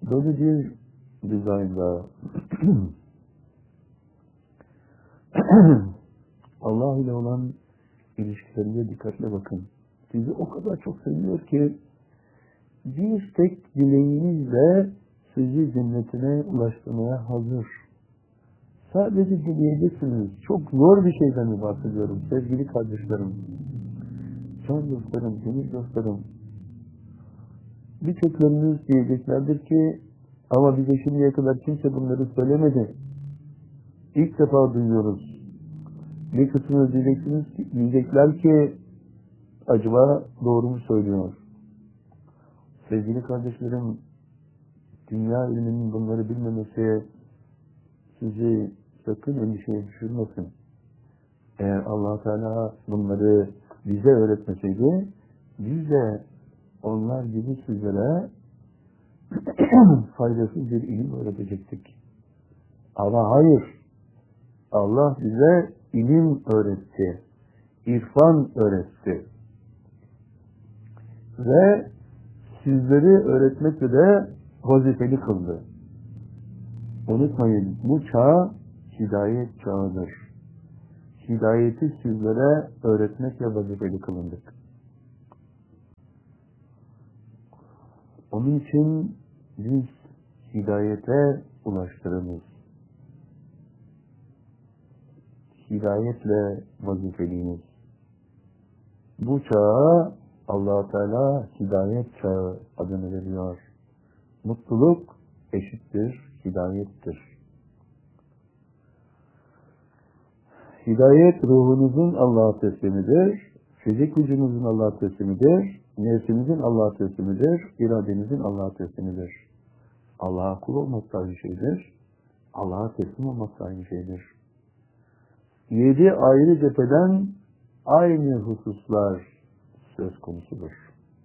Böyle bir dizaynda Allah ile olan ilişkilerine dikkatle bakın. Sizi o kadar çok seviyor ki bir tek dileğinizle sizi cennetine ulaştırmaya hazır. Sadece dileyeceksiniz. Çok zor bir şeyden mi bahsediyorum sevgili kardeşlerim, can dostlarım, gönül dostlarım. Birçoklarınız diyeceklerdir ki ama bize şimdiye kadar kimse bunları söylemedi. İlk defa duyuyoruz. Bir kısmınız diyecekler ki acaba doğru mu söylüyor? Sevgili kardeşlerim, dünya ilminin bunları bilmemesi sizi sakın endişeye düşürmesin. Eğer Allah Teala bunları bize öğretmeseydi, biz de onlar gibi sizlere faydasız bir ilim öğretecektik. Ama hayır, Allah bize ilim öğretti, irfan öğretti. Ve sizleri öğretmekle de vazifeli kıldı. Unutmayın, bu çağ hidayet çağıdır. Hidayeti sizlere öğretmekle vazifeli kılındık. Onun için biz hidayete ulaştırırız. Hidayetle vazifeliyiz. Bu çağa Allah Teala hidayet çağı adını veriyor. Mutluluk eşittir hidayettir. Hidayet ruhunuzun Allah'a teslimidir. Fizik vücudunuzun Allah'a teslimidir. Nefsinizin Allah'a teslimidir. İradenizin Allah'a teslimidir. Allah'a kul olmak da aynı şeydir. Allah'a teslim olmak da aynı şeydir. 7 ayrı cepheden aynı hususlar söz konusudur.